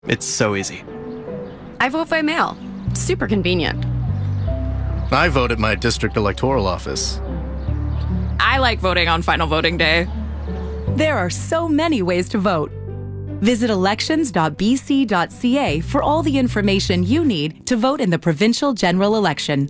It's so easy. I vote by mail. Super convenient. I vote at my district electoral office. I like voting on final voting day. There are so many ways to vote. Visit elections.bc.ca for all the information you need to vote in the provincial general election.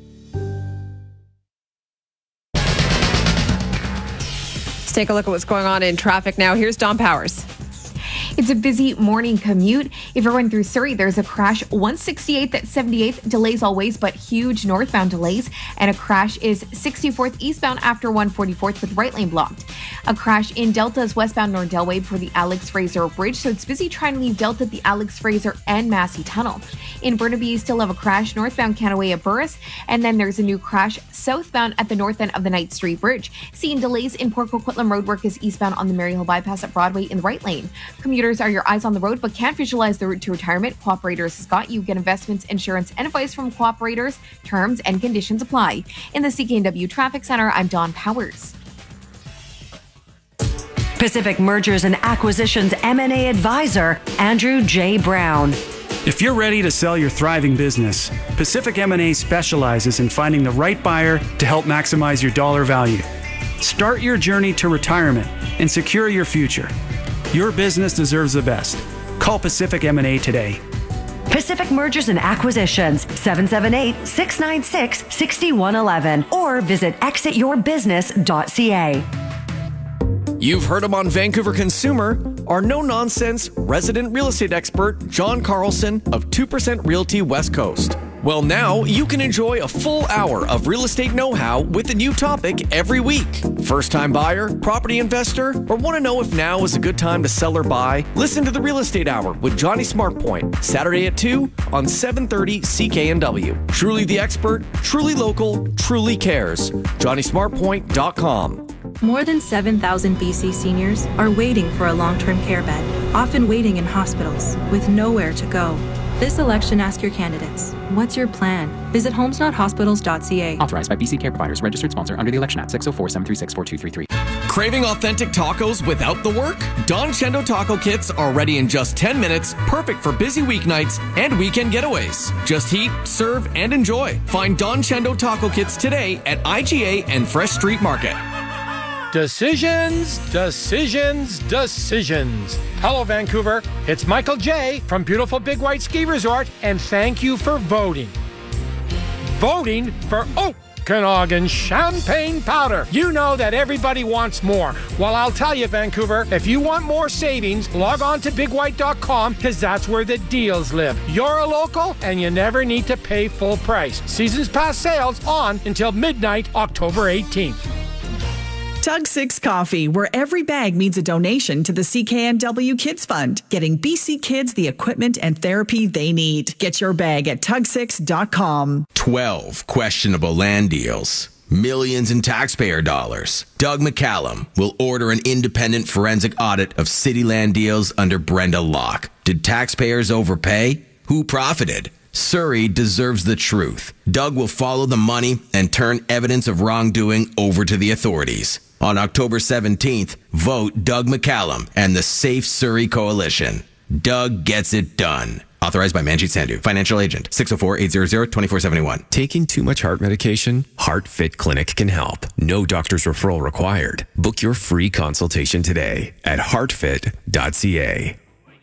Let's take a look at what's going on in traffic now. Here's Don Powers. It's a busy morning commute. If you're going through Surrey, there's a crash 168th at 78th. Delays always, but huge northbound delays. And a crash is 64th eastbound after 144th with right lane blocked. A crash in Delta's westbound Nordelway for the Alex Fraser Bridge. So it's busy trying to leave Delta, the Alex Fraser, and Massey Tunnel. In Burnaby, you still have a crash northbound Canaway at Burris. And then there's a new crash southbound at the north end of the Knight Street Bridge. Seeing delays in Port Coquitlam Road work is eastbound on the Maryhill bypass at Broadway in the right lane. Commuters are your eyes on the road but can't visualize the route to retirement. Cooperators has got you. Get investments, insurance, and advice from Cooperators. Terms and conditions apply. In the CKNW Traffic Center, I'm Dawn Powers. Pacific Mergers and Acquisitions M&A advisor, Andrew J. Brown. If you're ready to sell your thriving business, Pacific M&A specializes in finding the right buyer to help maximize your dollar value. Start your journey to retirement and secure your future. Your business deserves the best. Call Pacific M&A today. Pacific Mergers and Acquisitions, 778-696-6111, or visit exityourbusiness.ca. You've heard him on Vancouver Consumer, our no-nonsense resident real estate expert, John Carlson of 2% Realty West Coast. Well, now you can enjoy a full hour of real estate know-how with a new topic every week. First-time buyer, property investor, or want to know if now is a good time to sell or buy? Listen to the Real Estate Hour with Johnny Smartpoint, Saturday at 2 on 730 CKNW. Truly the expert, truly local, truly cares. JohnnySmartPoint.com. More than 7,000 BC seniors are waiting for a long-term care bed, often waiting in hospitals with nowhere to go. This election, ask your candidates, what's your plan? Visit homesnothospitals.ca. Authorized by BC Care Providers, registered sponsor under the Election Act, 604-736-4233. Craving authentic tacos without the work? Don Chendo taco kits are ready in just 10 minutes, perfect for busy weeknights and weekend getaways. Just heat, serve, and enjoy. Find Don Chendo taco kits today at IGA and Fresh Street Market. Decisions. Hello, Vancouver. It's Michael J. from beautiful Big White Ski Resort, and thank you for voting. Voting for Okanagan Champagne Powder. You know that everybody wants more. Well, I'll tell you, Vancouver, if you want more savings, log on to bigwhite.com because that's where the deals live. You're a local, and you never need to pay full price. Seasons Pass sales on until midnight, October 18th. Tug 6 Coffee, where every bag means a donation to the CKNW Kids Fund, getting BC kids the equipment and therapy they need. Get your bag at tug6.com. 12 questionable land deals. Millions in taxpayer dollars. Doug McCallum will order an independent forensic audit of city land deals under Brenda Locke. Did taxpayers overpay? Who profited? Surrey deserves the truth. Doug will follow the money and turn evidence of wrongdoing over to the authorities. On October 17th, vote Doug McCallum and the Safe Surrey Coalition. Doug gets it done. Authorized by Manjit Sandhu, financial agent, 604-800-2471. Taking too much heart medication? HeartFit Clinic can help. No doctor's referral required. Book your free consultation today at heartfit.ca.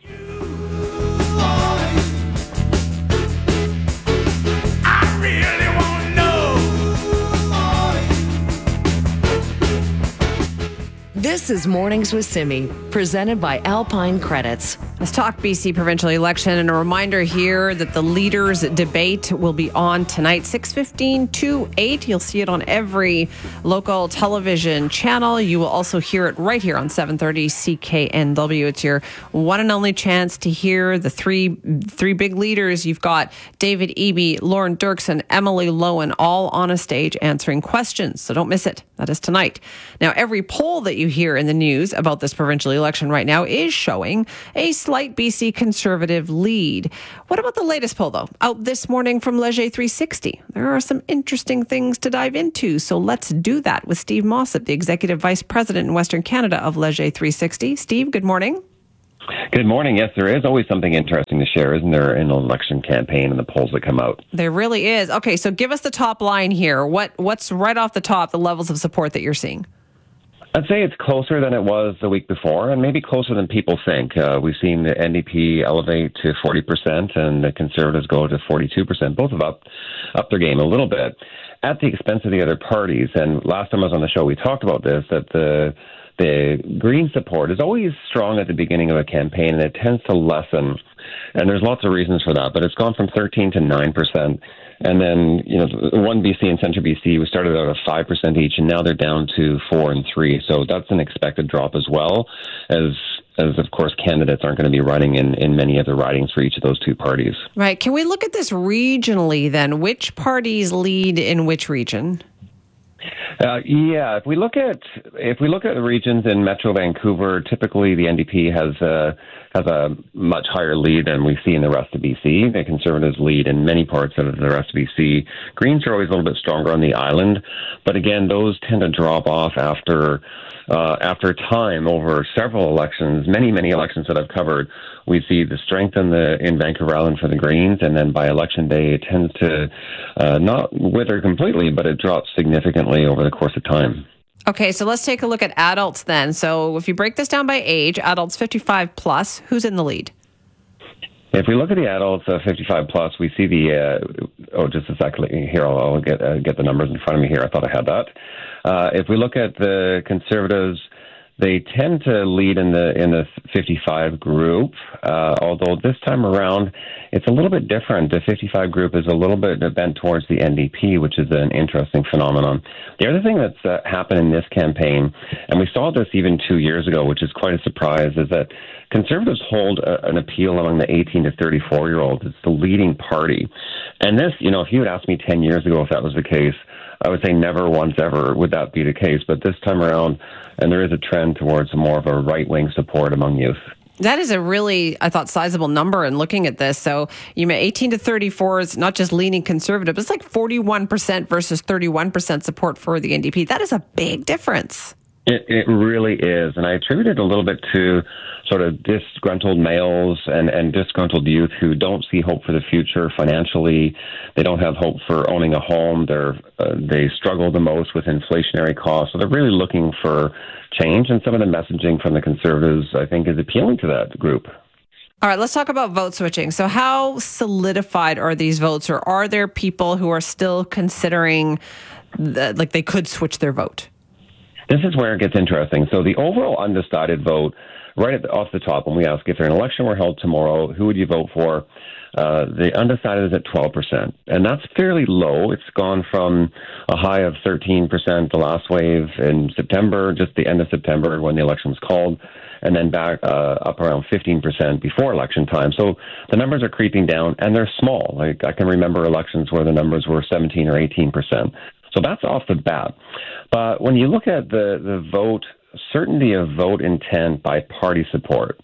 This is Mornings with Simi, presented by Alpine Credits. Let's talk BC provincial election, and a reminder here that the leaders debate will be on tonight, 6:15 to 8. You'll see it on every local television channel. You will also hear it right here on 730 CKNW. It's your one and only chance to hear the three big leaders. You've got David Eby, Lauren Dirksen, Emily Lowen, all on a stage answering questions. So don't miss it. That is tonight. Now, every poll that you hear in the news about this provincial election right now is showing a slight BC Conservative lead. What about the latest poll, though? Out this morning from Leger 360. There are some interesting things to dive into, so let's do that with Steve Mossop, the Executive Vice President in Western Canada of Leger 360. Steve, good morning. Good morning. Yes, there is always something interesting to share, isn't there, in an election campaign and the polls that come out? There really is. Okay, so give us the top line here. What's right off the top, the levels of support that you're seeing? I'd say it's closer than it was the week before, and maybe closer than people think. We've seen the NDP elevate to 40% and the Conservatives go to 42%. Both have up their game a little bit at the expense of the other parties. And last time I was on the show, we talked about this, that the Green support is always strong at the beginning of a campaign, and it tends to lessen. And there's lots of reasons for that, but it's gone from 13 to 9%. And then, one BC and Centre BC, we started out at 5% each, and now they're down to 4 and 3. So that's an expected drop as well, as of course, candidates aren't going to be running in many other ridings for each of those two parties. Right. Can we look at this regionally then? Which parties lead in which region? If we look at the regions in Metro Vancouver, typically the NDP has a much higher lead than we see in the rest of BC. The Conservatives lead in many parts of the rest of BC. Greens are always a little bit stronger on the island, but again, those tend to drop off after time over several elections, many elections that I've covered. We see the strength in Vancouver Island for the Greens, and then by election day, it tends to not wither completely, but it drops significantly over the course of time. Okay, so let's take a look at adults then. So if you break this down by age, adults 55 plus, who's in the lead? If we look at the adults 55 plus, we see just a second here. I'll get the numbers in front of me here. I thought I had that. If we look at the Conservatives, they tend to lead in the 55 group, although this time around it's a little bit different. The 55 group is a little bit bent towards the NDP, which is an interesting phenomenon. The other thing that's happened in this campaign, and we saw this even 2 years ago, which is quite a surprise, is that Conservatives hold an appeal among the 18 to 34-year-olds. It's the leading party. And this, if you had asked me 10 years ago if that was the case, I would say never once ever would that be the case. But this time around, and there is a trend towards more of a right-wing support among youth. That is a really, I thought, sizable number in looking at this. So you mean 18 to 34 is not just leaning conservative. It's like 41% versus 31% support for the NDP. That is a big difference. It really is. And I attribute it a little bit to sort of disgruntled males and disgruntled youth who don't see hope for the future financially. They don't have hope for owning a home. They struggle the most with inflationary costs. So they're really looking for change. And some of the messaging from the Conservatives, I think, is appealing to that group. All right, let's talk about vote switching. So how solidified are these votes, or are there people who are still considering like they could switch their vote? This is where it gets interesting. So the overall undecided vote, off the top, when we ask if an election were held tomorrow, who would you vote for? The undecided is at 12%. And that's fairly low. It's gone from a high of 13% the last wave in September, just the end of September when the election was called, and then back up around 15% before election time. So the numbers are creeping down, and they're small. Like I can remember elections where the numbers were 17 or 18%. So that's off the bat. But when you look at the vote, certainty of vote intent by party support,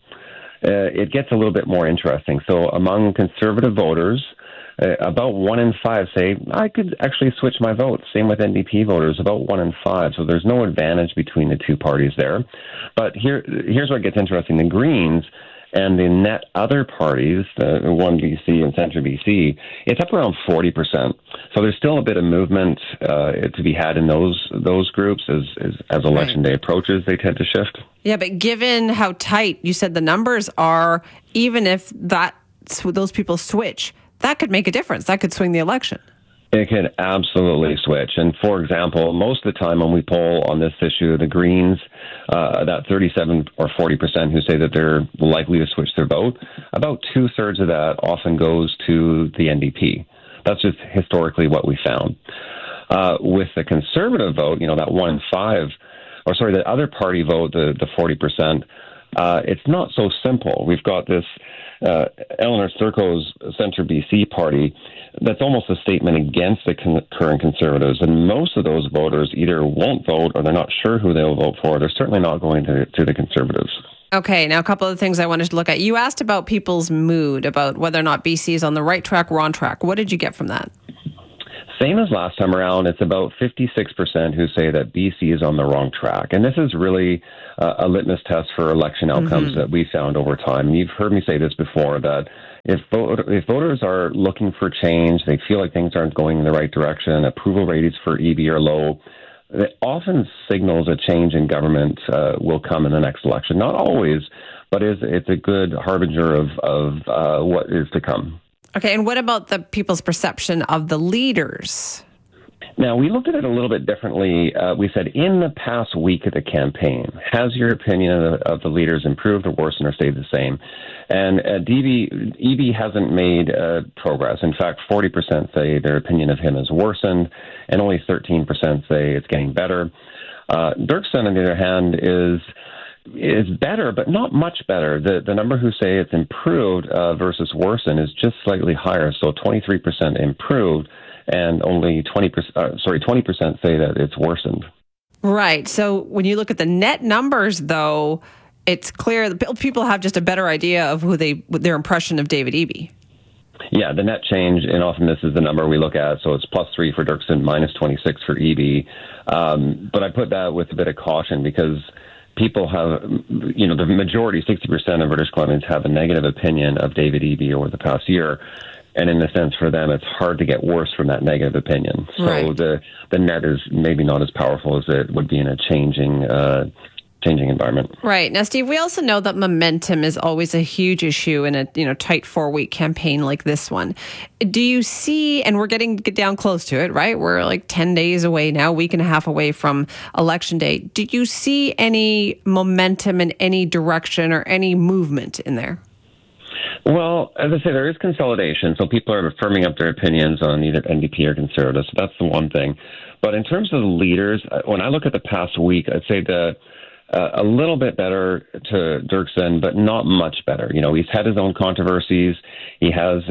it gets a little bit more interesting. So among Conservative voters, about 1 in 5 say, I could actually switch my vote. Same with NDP voters, about 1 in 5. So there's no advantage between the two parties there. But here's where it gets interesting. The Greens and the net other parties, the One BC and Centre BC, it's up around 40%. So there's still a bit of movement to be had in those groups as election day approaches. They tend to shift. Yeah, but given how tight you said the numbers are, even if those people switch, that could make a difference. That could swing the election. It could absolutely switch. And for example, most of the time when we poll on this issue, the Greens, that 37 or 40% who say that they're likely to switch their vote, about 2/3 of that often goes to the NDP. That's just historically what we found. With the Conservative vote, that 1 in 5, the other party vote, the 40%, it's not so simple. We've got this Eleanor Sturco's Centre BC party that's almost a statement against the current Conservatives. And most of those voters either won't vote or they're not sure who they'll vote for. They're certainly not going to the Conservatives. Okay, now a couple of things I wanted to look at. You asked about people's mood, about whether or not BC is on the right track or on track. What did you get from that? Same as last time around, it's about 56% who say that BC is on the wrong track. And this is really a litmus test for election outcomes that we found over time. And you've heard me say this before, that if voters are looking for change, they feel like things aren't going in the right direction, approval ratings for EB are low, it often signals a change in government will come in the next election. Not always, but it's a good harbinger of what is to come. Okay, and what about the people's perception of the leaders? Now, we looked at it a little bit differently. We said, in the past week of the campaign, has your opinion of the leaders improved or worsened or stayed the same? And EB hasn't made progress. In fact, 40% say their opinion of him has worsened, and only 13% say it's getting better. Dirksen, on the other hand, is better, but not much better. The number who say it's improved versus worsened is just slightly higher. So 23% improved, and only 20% say that it's worsened. Right. So when you look at the net numbers, though, it's clear that people have just a better idea of their impression of David Eby. Yeah, the net change, and often this is the number we look at, so it's +3 for Dirksen, -26 for Eby. But I put that with a bit of caution because people have, the majority, 60% of British Columbians have a negative opinion of David Eby over the past year. And in a sense, for them, it's hard to get worse from that negative opinion. So right. the net is maybe not as powerful as it would be in a changing environment. Right. Now, Steve, we also know that momentum is always a huge issue in a tight 4-week campaign like this one. Do you see, and we're getting down close to it, right? We're like 10 days away now, week and a half away from Election Day. Do you see any momentum in any direction or any movement in there? Well, as I say, there is consolidation, so people are firming up their opinions on either NDP or Conservatives. So that's the one thing. But in terms of the leaders, when I look at the past week, I'd say that a little bit better to Dirksen, but not much better. He's had his own controversies. He has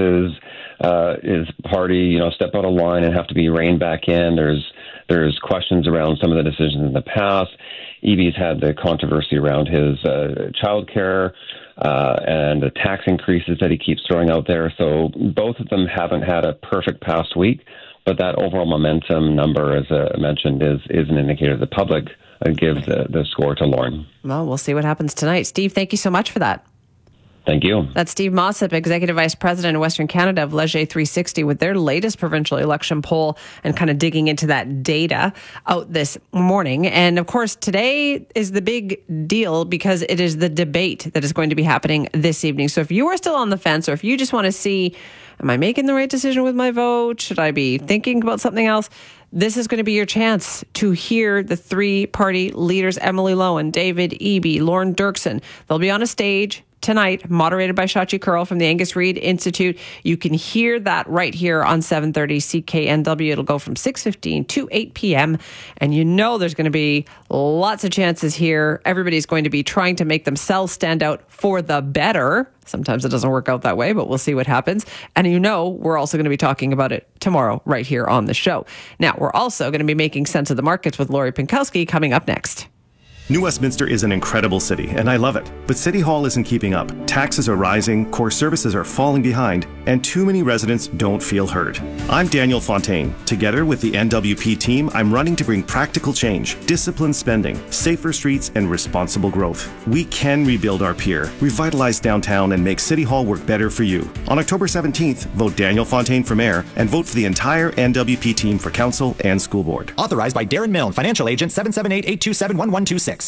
his party, step out of line and have to be reined back in. There's questions around some of the decisions in the past. Eby's had the controversy around his childcare and the tax increases that he keeps throwing out there. So both of them haven't had a perfect past week, but that overall momentum number, as I mentioned, is an indicator the public gives the score to Lorne. Well, we'll see what happens tonight. Steve, thank you so much for that. Thank you. That's Steve Mossop, Executive Vice President of Western Canada of Leger 360, with their latest provincial election poll and kind of digging into that data out this morning. And of course, today is the big deal because it is the debate that is going to be happening this evening. So if you are still on the fence, or if you just want to see, am I making the right decision with my vote? Should I be thinking about something else? This is going to be your chance to hear the three-party leaders, Emily Lowen, David Eby, Lorne Dirksen. They'll be on a stage tonight, moderated by Shachi Kurl from the Angus Reid Institute. You can hear that right here on 730 CKNW. It'll go from 6:15 to 8 p.m. And there's going to be lots of chances here. Everybody's going to be trying to make themselves stand out for the better. Sometimes it doesn't work out that way, but we'll see what happens. And we're also going to be talking about it tomorrow right here on the show. Now, we're also going to be making sense of the markets with Lori Pinkowski coming up next. New Westminster is an incredible city, and I love it. But City Hall isn't keeping up. Taxes are rising, core services are falling behind, and too many residents don't feel heard. I'm Daniel Fontaine. Together with the NWP team, I'm running to bring practical change, disciplined spending, safer streets, and responsible growth. We can rebuild our pier, revitalize downtown, and make City Hall work better for you. On October 17th, vote Daniel Fontaine for mayor, and vote for the entire NWP team for council and school board. Authorized by Darren Milne, financial agent, 778-827-1126.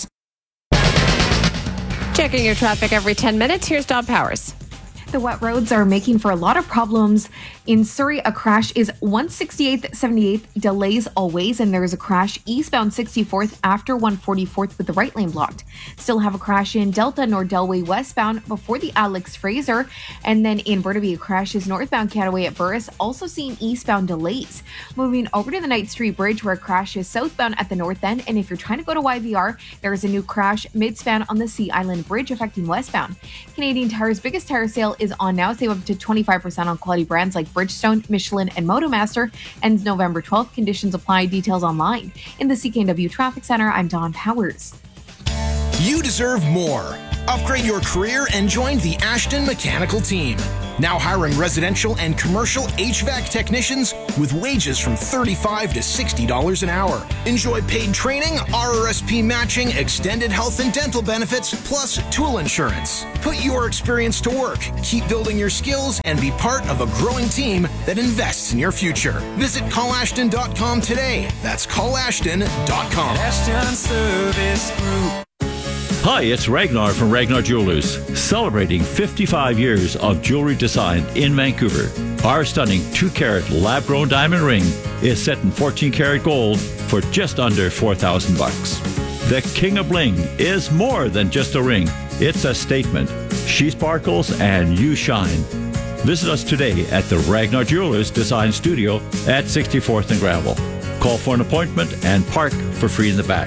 Checking your traffic every 10 minutes. Here's Don Powers. The wet roads are making for a lot of problems. In Surrey, a crash is 168th, 78th, delays always, and there is a crash eastbound 64th after 144th with the right lane blocked. Still have a crash in Delta, Nordelway westbound before the Alex Fraser, and then in Burnaby, a crash is northbound Cataway at Burris, also seeing eastbound delays. Moving over to the Knight Street Bridge, where a crash is southbound at the north end, and if you're trying to go to YVR, there is a new crash mid-span on the Sea Island Bridge affecting westbound. Canadian Tire's biggest tire sale is on now. Save up to 25% on quality brands like Bridgestone, Michelin, and Motomaster. Ends November 12th. Conditions apply. Details online. In the CKNW Traffic Center, I'm Dawn Powers. You deserve more. Upgrade your career and join the Ashton Mechanical team. Now hiring residential and commercial HVAC technicians with wages from $35 to $60 an hour. Enjoy paid training, RRSP matching, extended health and dental benefits, plus tool insurance. Put your experience to work, keep building your skills, and be part of a growing team that invests in your future. Visit callashton.com today. That's callashton.com. Ashton Service Group. Hi, it's Ragnar from Ragnar Jewelers, celebrating 55 years of jewelry design in Vancouver. Our stunning 2-carat lab-grown diamond ring is set in 14-karat gold for just under $4,000. The King of Bling is more than just a ring. It's a statement. She sparkles and you shine. Visit us today at the Ragnar Jewelers Design Studio at 64th and Granville. Call for an appointment and park for free in the back.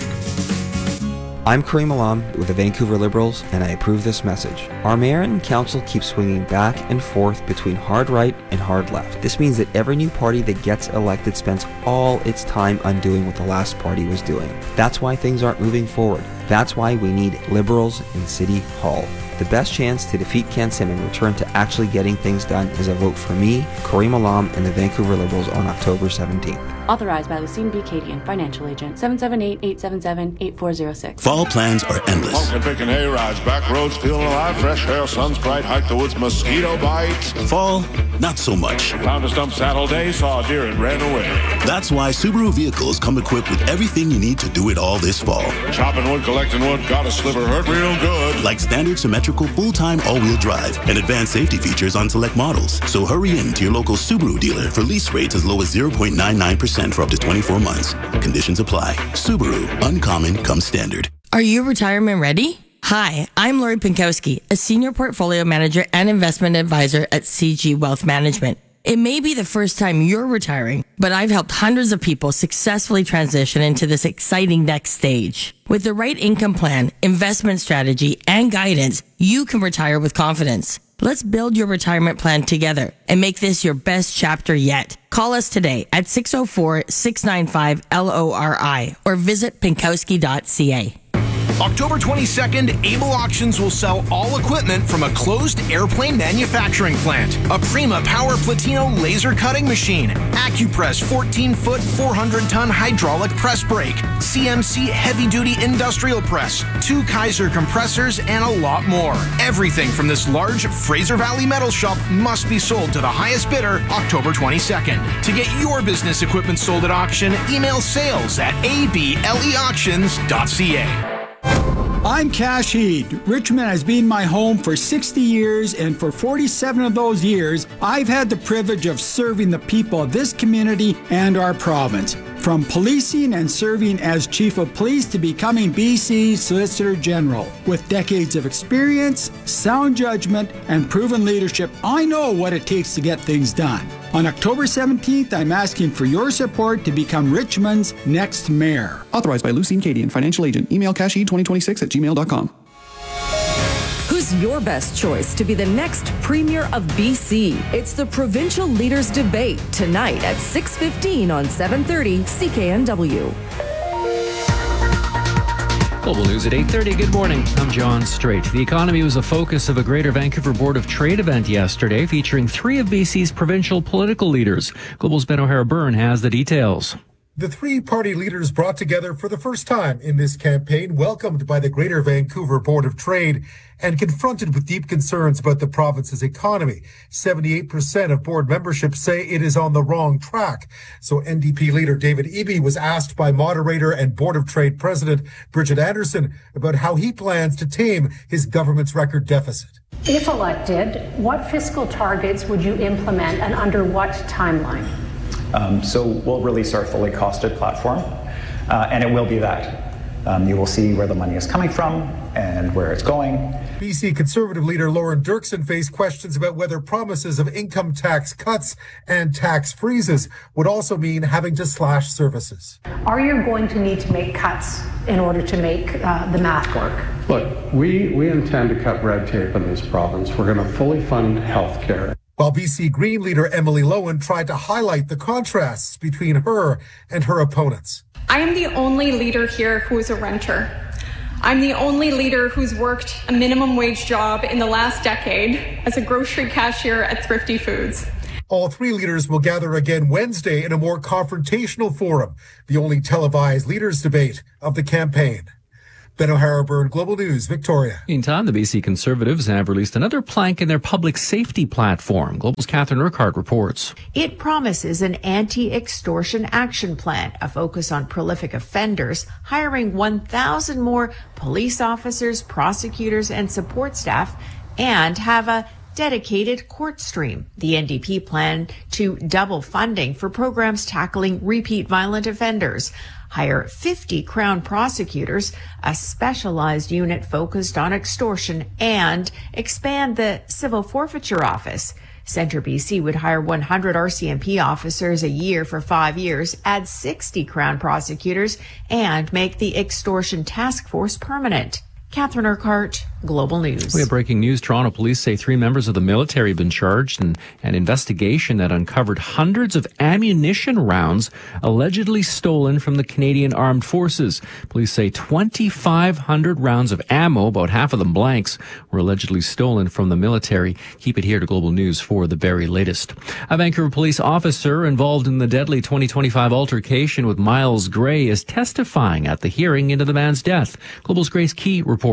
I'm Kareem Alam with the Vancouver Liberals, and I approve this message. Our mayor and council keep swinging back and forth between hard right and hard left. This means that every new party that gets elected spends all its time undoing what the last party was doing. That's why things aren't moving forward. That's why we need Liberals in City Hall. The best chance to defeat Ken Sim and return to actually getting things done is a vote for me, Kareem Alam, and the Vancouver Liberals on October 17th. Authorized by Lucine B. Cadian, Financial Agent, 778-877-8406. Fall plans are endless. Pumpkin picking hay rides, back roads, feeling alive, fresh air, sun's bright, hike the woods, mosquito bites. Fall, not so much. Found a stump saddle day, saw a deer and ran away. That's why Subaru vehicles come equipped with everything you need to do it all this fall. Chopping wood, collecting wood, got a sliver, hurt real good. Like standard symmetrical full-time all-wheel drive and advanced safety features on select models. So hurry in to your local Subaru dealer for lease rates as low as 0.99% for up to 24 months. Conditions apply. Subaru, uncommon comes standard. Are you retirement ready? Hi, I'm Lori Pinkowski, a senior portfolio manager and investment advisor at CG Wealth Management. It may be the first time you're retiring, but I've helped hundreds of people successfully transition into this exciting next stage. With the right income plan, investment strategy, and guidance, you can retire with confidence. Let's build your retirement plan together and make this your best chapter yet. Call us today at 604-695-LORI or visit pinkowski.ca. October 22nd, Able Auctions will sell all equipment from a closed airplane manufacturing plant. A Prima Power Platino laser cutting machine, AccuPress 14-foot 400-ton hydraulic press brake, CMC heavy-duty industrial press, 2 Kaiser compressors, and a lot more. Everything from this large Fraser Valley metal shop must be sold to the highest bidder October 22nd. To get your business equipment sold at auction, email sales@ableauctions.ca. I'm Cash Heed. Richmond has been my home for 60 years, and for 47 of those years, I've had the privilege of serving the people of this community and our province. From policing and serving as Chief of Police to becoming BC's Solicitor General. With decades of experience, sound judgment, and proven leadership, I know what it takes to get things done. On October 17th, I'm asking for your support to become Richmond's next mayor. Authorized by Lucine Cadian, Financial Agent. Email cashe2026@gmail.com. Who's your best choice to be the next Premier of BC? It's the Provincial Leaders Debate tonight at 6:15 on 730 CKNW. Global News at 8:30. Good morning. I'm John Strait. The economy was a focus of a Greater Vancouver Board of Trade event yesterday, featuring 3 of BC's provincial political leaders. Global's Ben O'Hara-Byrne has the details. The 3 party leaders brought together for the first time in this campaign, welcomed by the Greater Vancouver Board of Trade, and confronted with deep concerns about the province's economy. 78% of board membership say it is on the wrong track. So NDP leader David Eby was asked by moderator and Board of Trade President Bridget Anderson about how he plans to tame his government's record deficit. If elected, what fiscal targets would you implement and under what timeline? So we'll release our fully costed platform, and it will be that. You will see where the money is coming from and where it's going. BC Conservative leader Lauren Dirksen faced questions about whether promises of income tax cuts and tax freezes would also mean having to slash services. Are you going to need to make cuts in order to make the math work? Look, we intend to cut red tape in this province. We're going to fully fund health care. While BC Green leader Emily Lowen tried to highlight the contrasts between her and her opponents. I am the only leader here who is a renter. I'm the only leader who's worked a minimum wage job in the last decade as a grocery cashier at Thrifty Foods. All three leaders will gather again Wednesday in a more confrontational forum, the only televised leaders debate of the campaign. Ben O'Hara, Global News, Victoria. Meantime, the BC Conservatives have released another plank in their public safety platform. Global's Catherine Urquhart reports. It promises an anti-extortion action plan, a focus on prolific offenders, hiring 1,000 more police officers, prosecutors, and support staff, and have a dedicated court stream. The NDP plan to double funding for programs tackling repeat violent offenders, hire 50 Crown prosecutors, a specialized unit focused on extortion, and expand the civil forfeiture office. Centre BC would hire 100 RCMP officers a year for 5 years, add 60 Crown prosecutors, and make the extortion task force permanent. Catherine Urquhart, Global News. We have breaking news. Toronto police say 3 members of the military have been charged in an investigation that uncovered hundreds of ammunition rounds allegedly stolen from the Canadian Armed Forces. Police say 2,500 rounds of ammo, about half of them blanks, were allegedly stolen from the military. Keep it here to Global News for the very latest. A Vancouver police officer involved in the deadly 2025 altercation with Miles Gray is testifying at the hearing into the man's death. Global's Grace Key reports.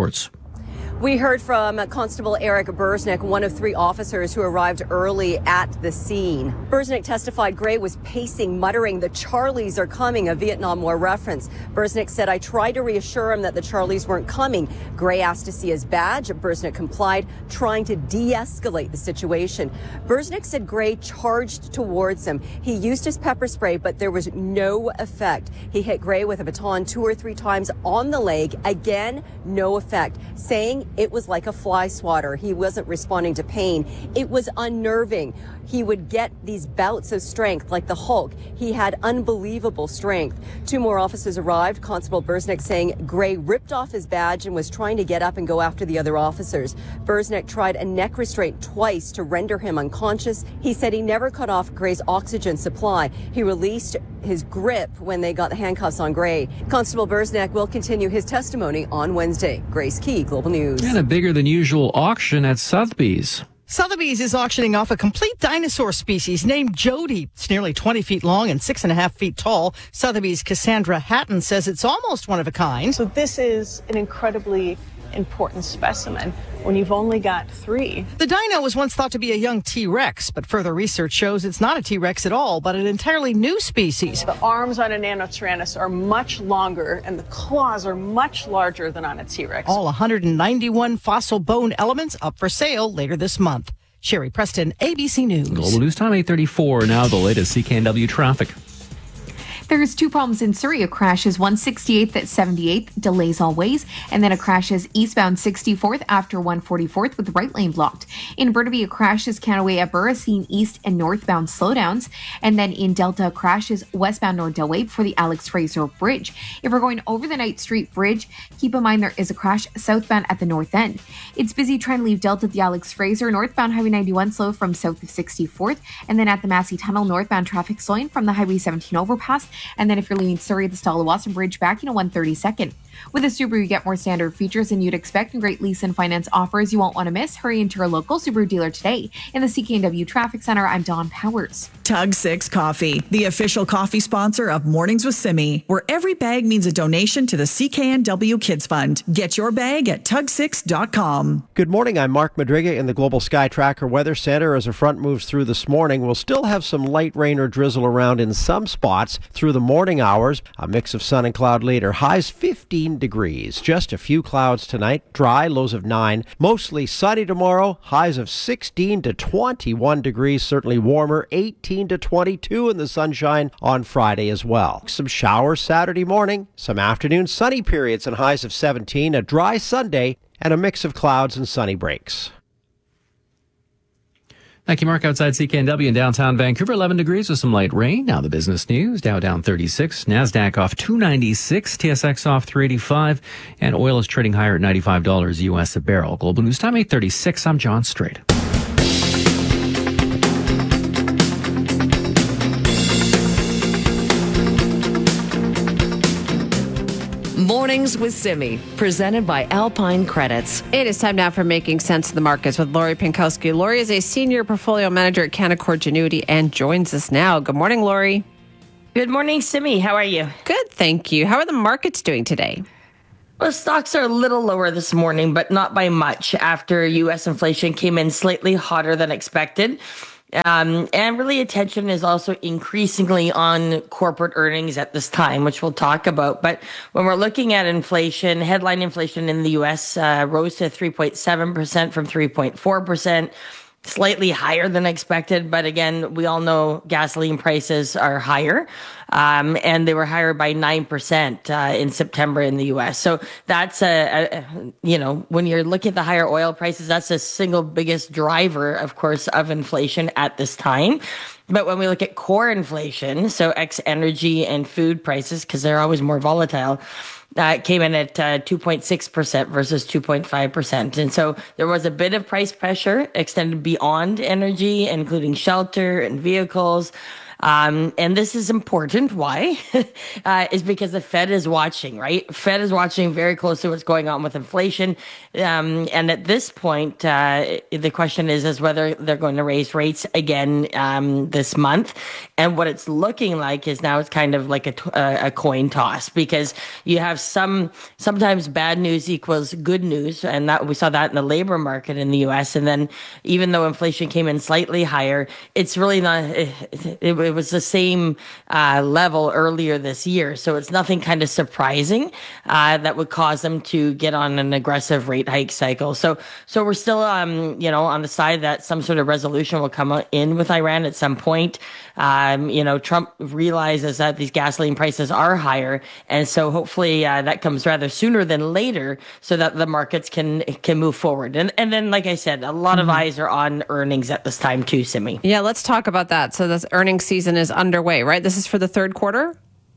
We heard from Constable Eric Burznick, one of 3 officers who arrived early at the scene. Burznick testified Gray was pacing, muttering, "The Charlies are coming," a Vietnam War reference. Burznick said, "I tried to reassure him that the Charlies weren't coming." Gray asked to see his badge. Burznick complied, trying to de-escalate the situation. Burznick said Gray charged towards him. He used his pepper spray, but there was no effect. He hit Gray with a baton 2 or 3 times on the leg. Again, no effect, saying it was like a fly swatter. He wasn't responding to pain. It was unnerving. He would get these bouts of strength like the Hulk. He had unbelievable strength. 2 more officers arrived. Constable Burznick saying Gray ripped off his badge and was trying to get up and go after the other officers. Burznick tried a neck restraint twice to render him unconscious. He said he never cut off Gray's oxygen supply. He released his grip when they got the handcuffs on Gray. Constable Burznick will continue his testimony on Wednesday. Grace Key, Global News. And a bigger than usual auction at Sotheby's. Sotheby's is auctioning off a complete dinosaur species named Jody. It's nearly 20 feet long and 6.5 feet tall. Sotheby's Cassandra Hatton says it's almost one of a kind. So this is an incredibly important specimen when you've only got 3. The dino was once thought to be a young T-Rex, but further research shows it's not a T-Rex at all, but an entirely new species. The arms on a Nanotyrannus are much longer and the claws are much larger than on a T-Rex. All 191 fossil bone elements up for sale later this month. Sherry Preston, ABC News. Global News Time 8:34. Now the latest CKNW traffic. There's 2 problems in Surrey. A crash is 168th at 78th, delays always. And then a crash is eastbound 64th after 144th with the right lane blocked. In Burnaby, a crash is Canaway at Burra, seeing east and northbound slowdowns. And then in Delta, a crash is westbound North Delway for the Alex Fraser Bridge. If we're going over the Knight Street Bridge, keep in mind there is a crash southbound at the north end. It's busy trying to leave Delta at the Alex Fraser, northbound Highway 91 slow from south of 64th. And then at the Massey Tunnel, northbound traffic slowing from the Highway 17 overpass. And then if you're leaving Surrey, the Stallawasam Bridge back, 132nd. With a Subaru, you get more standard features than you'd expect and great lease and finance offers you won't want to miss. Hurry into your local Subaru dealer today. In the CKNW Traffic Center, I'm Dawn Powers. Tug 6 Coffee, the official coffee sponsor of Mornings with Simi, where every bag means a donation to the CKNW Kids Fund. Get your bag at tug6.com. Good morning, I'm Mark Madriga in the Global Sky Tracker Weather Center. As a front moves through this morning, we'll still have some light rain or drizzle around in some spots through the morning hours. A mix of sun and cloud later. Highs 15 degrees. Just a few clouds tonight. Dry, lows of 9. Mostly sunny tomorrow. Highs of 16 to 21 degrees. Certainly warmer. 18 to 22 in the sunshine on Friday as well. Some showers Saturday morning. Some afternoon sunny periods and highs of 17. A dry Sunday and a mix of clouds and sunny breaks. Thank you, Mark. Outside CKNW in downtown Vancouver, 11 degrees with some light rain. Now the business news. Dow down 36, NASDAQ off 296, TSX off 385, and oil is trading higher at $95 US a barrel. Global News Time 8:36. I'm John Strait. Morning. Mornings with Simi, presented by Alpine Credits. It is time now for Making Sense of the Markets with Lori Pinkowski. Lori is a senior portfolio manager at Canaccord Genuity and joins us now. Good morning, Lori. Good morning, Simi. How are you? Good, thank you. How are the markets doing today? Well, stocks are a little lower this morning, but not by much after U.S. inflation came in slightly hotter than expected. And really attention is also increasingly on corporate earnings at this time, which we'll talk about. But when we're looking at inflation, headline inflation in the U.S. Rose to 3.7% from 3.4%. Slightly higher than expected, but again, we all know gasoline prices are higher, and they were higher by 9% in September in the U.S. So that's when you're looking at the higher oil prices, that's the single biggest driver, of course, of inflation at this time. But when we look at core inflation, so ex-energy and food prices, because they're always more volatile, came in at 2.6% versus 2.5%. And so there was a bit of price pressure extended beyond energy, including shelter and vehicles. And this is important. Why? Is because the Fed is watching, right? Fed is watching very closely what's going on with inflation. And at this point, the question is whether they're going to raise rates again this month. And what it's looking like is now it's kind of like a coin toss, because you have sometimes bad news equals good news. And that we saw that in the labor market in the U.S. And then even though inflation came in slightly higher, it's really not, it was the same level earlier this year. So it's nothing kind of surprising that would cause them to get on an aggressive rate hike cycle. So we're still, on the side that some sort of resolution will come in with Iran at some point. Trump realizes that these gasoline prices are higher. And so hopefully that comes rather sooner than later so that the markets can move forward. And then, like I said, a lot of eyes are on earnings at this time too, Simi. Yeah, let's talk about that. So this earnings season is underway, right? This is for the third quarter?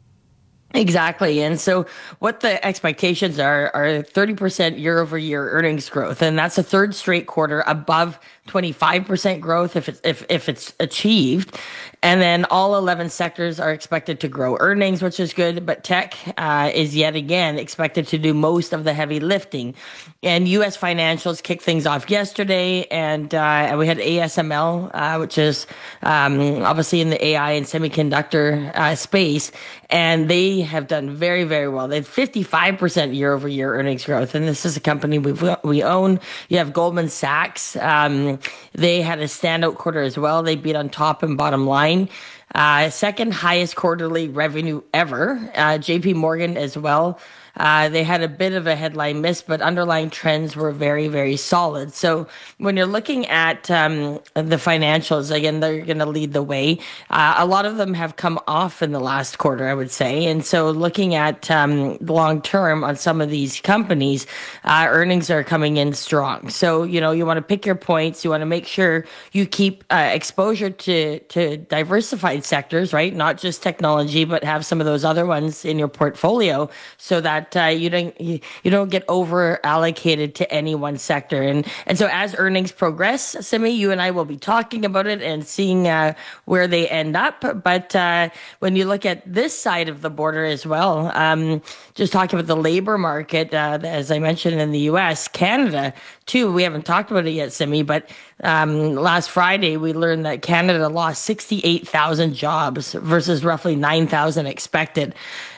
Exactly. And so what the expectations are 30% year over year earnings growth. And that's a third straight quarter above 25% growth if it's achieved. And then all 11 sectors are expected to grow earnings, which is good. But tech is yet again expected to do most of the heavy lifting. And U.S. financials kicked things off yesterday. And we had ASML, which is obviously in the AI and semiconductor space. And they have done very, very well. They had 55% year over year earnings growth. And this is a company we own. You have Goldman Sachs. They had a standout quarter as well. They beat on top and bottom line. Second highest quarterly revenue ever. JP Morgan as well. They had a bit of a headline miss, but underlying trends were very, very solid. So when you're looking at the financials, again, they're going to lead the way. A lot of them have come off in the last quarter, I would say. And so looking at long term on some of these companies, earnings are coming in strong. So, you want to pick your points. You want to make sure you keep exposure to diversified sectors, right? Not just technology, but have some of those other ones in your portfolio so that you don't get over allocated to any one sector. And so as earnings progress, Simi, you and I will be talking about it and seeing where they end up. But when you look at this side of the border as well, just talking about the labor market, as I mentioned in the U.S., Canada too, we haven't talked about it yet, Simi, but last Friday we learned that Canada lost 68,000 jobs versus roughly 9,000 expected.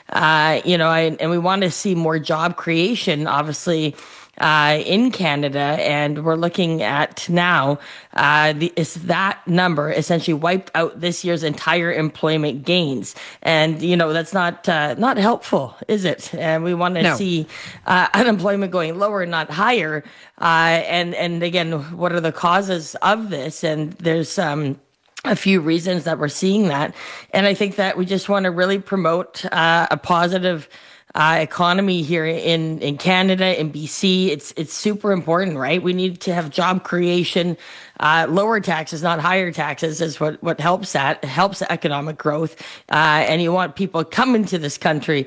And we want to see more job creation, obviously, in Canada. And we're looking at now, that number essentially wiped out this year's entire employment gains. And, that's not helpful, is it? And we want to see, unemployment going lower, not higher. And again, what are the causes of this? And there's, a few reasons that we're seeing that. And I think that we just want to really promote a positive economy here in Canada, in BC. It's super important, right? We need to have job creation. Lower taxes, not higher taxes, is what helps that. It helps economic growth. And you want people coming to this country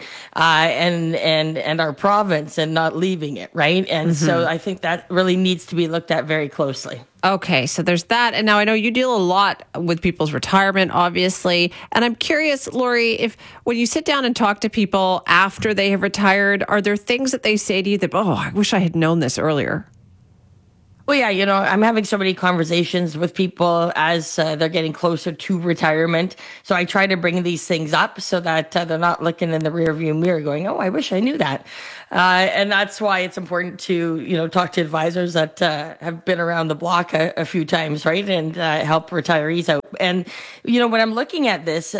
and our province and not leaving it, right? And so I think that really needs to be looked at very closely. Okay, so there's that. And now I know you deal a lot with people's retirement, obviously. And I'm curious, Lori, if when you sit down and talk to people after they have retired, are there things that they say to you that, oh, I wish I had known this earlier? Well, yeah, I'm having so many conversations with people as they're getting closer to retirement. So I try to bring these things up so that they're not looking in the rearview mirror going, oh, I wish I knew that. And that's why it's important to, talk to advisors that have been around the block a few times, right? And help retirees out. And, when I'm looking at this,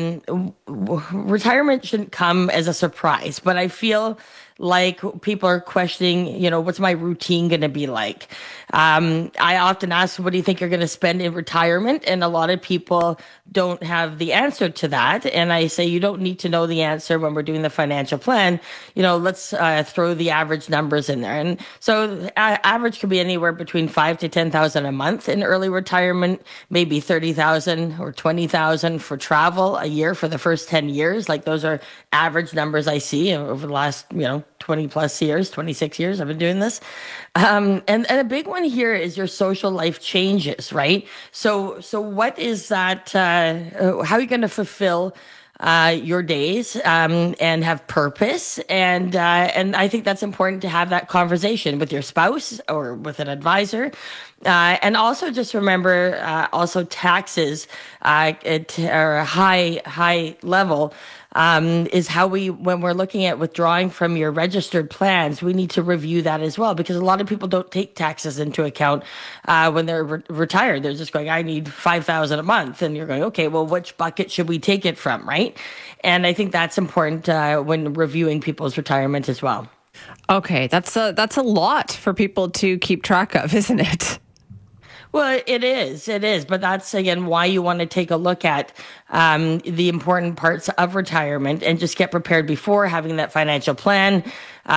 retirement shouldn't come as a surprise, but I feel like people are questioning, what's my routine going to be like? I often ask, what do you think you're going to spend in retirement? And a lot of people don't have the answer to that. And I say, you don't need to know the answer when we're doing the financial plan. Let's throw the average numbers in there. And so average could be anywhere between $5,000 to $10,000 a month in early retirement, maybe $30,000 or $20,000 for travel a year for the first 10 years. Like those are average numbers I see over the last, 20 plus years, 26 years I've been doing this. And a big one here is your social life changes, right? So what is that, how are you going to fulfill your days and have purpose? And I think that's important to have that conversation with your spouse or with an advisor. And also just remember, also taxes at a high level is how when we're looking at withdrawing from your registered plans, we need to review that as well, because a lot of people don't take taxes into account when they're retired. They're just going, I need $5,000 a month. And you're going, okay, well, which bucket should we take it from, right? And I think that's important when reviewing people's retirement as well. Okay, that's a lot for people to keep track of, isn't it? Well, it is. But that's, again, why you want to take a look at the important parts of retirement and just get prepared before having that financial plan.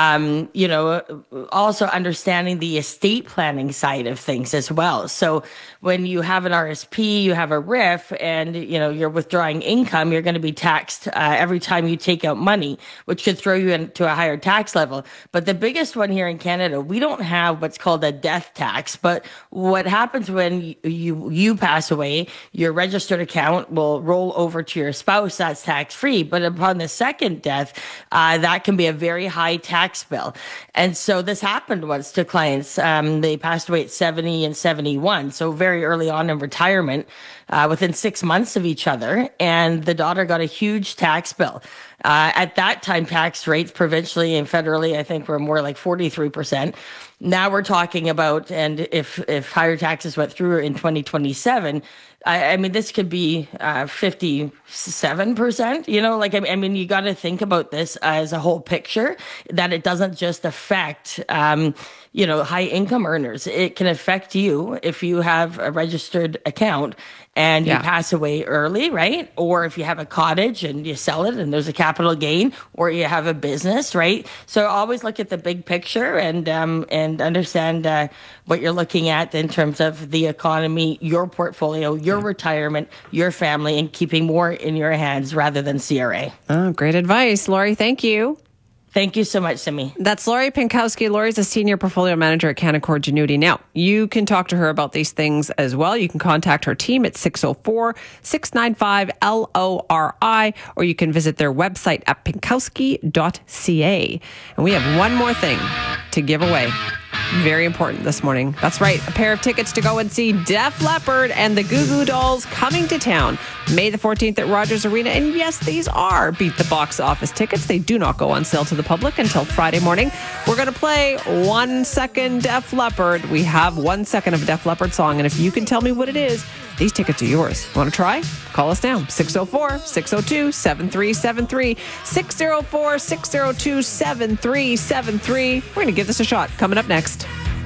Also understanding the estate planning side of things as well. So when you have an RSP, you have a RIF, and, you're withdrawing income, you're going to be taxed every time you take out money, which could throw you into a higher tax level. But the biggest one here in Canada, we don't have what's called a death tax. But what happens when you pass away, your registered account will roll over to your spouse. That's tax free. But upon the second death, that can be a very high tax bill. And so this happened once to clients. They passed away at 70 and 71. So very early on in retirement, within 6 months of each other. And the daughter got a huge tax bill. At that time, tax rates provincially and federally, I think, were more like 43%. Now we're talking about, and if higher taxes went through in 2027, I mean, this could be 57%, you got to think about this as a whole picture, that it doesn't just affect, high income earners. It can affect you if you have a registered account and you pass away early, right? Or if you have a cottage and you sell it and there's a capital gain, or you have a business, right? So always look at the big picture and understand what you're looking at in terms of the economy, your portfolio, your retirement, your family, and keeping more in your hands rather than CRA. Oh, great advice, Lori. Thank you. Thank you so much, Simi. That's Lori Pinkowski. Lori's a senior portfolio manager at Canaccord Genuity. Now, you can talk to her about these things as well. You can contact her team at 604-695-LORI, or you can visit their website at pinkowski.ca. And we have one more thing to give away. Very important this morning. That's right. A pair of tickets to go and see Def Leppard and the Goo Goo Dolls coming to town May the 14th at Rogers Arena. And yes, these are Beat the Box Office tickets. They do not go on sale to the public until Friday morning. We're going to play 1 second Def Leppard. We have 1 second of a Def Leppard song. And if you can tell me what it is, these tickets are yours. Want to try? Call us now. 604-602-7373. 604-602-7373. We're going to give this a shot. Coming up next.